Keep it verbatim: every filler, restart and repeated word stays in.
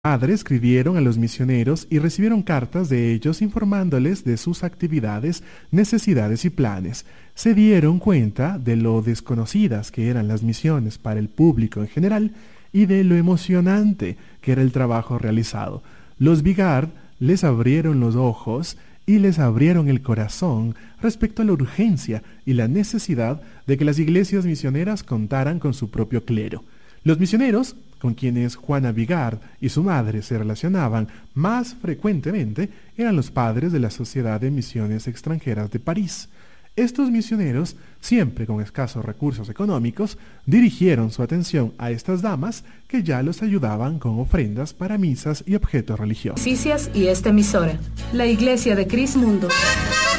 Padres escribieron a los misioneros y recibieron cartas de ellos informándoles de sus actividades, necesidades y planes. Se dieron cuenta de lo desconocidas que eran las misiones para el público en general y de lo emocionante que era el trabajo realizado. Los Vigard les abrieron los ojos y les abrieron el corazón respecto a la urgencia y la necesidad de que las iglesias misioneras contaran con su propio clero. Los misioneros, con quienes Juana Vigard y su madre se relacionaban más frecuentemente, eran los padres de la Sociedad de Misiones Extranjeras de París. Estos misioneros, siempre con escasos recursos económicos, dirigieron su atención a estas damas que ya los ayudaban con ofrendas para misas y objetos religiosos. Noticias y esta emisora, la Iglesia de Cris Mundo.